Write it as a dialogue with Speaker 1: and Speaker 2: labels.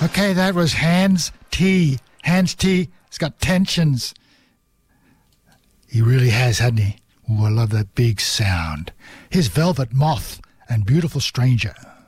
Speaker 1: Okay, that was Hans T. Hans T. It's got tensions. He really has, hasn't he? Ooh, I love that big sound. Here's Velvet Moth and Beautiful Stranger.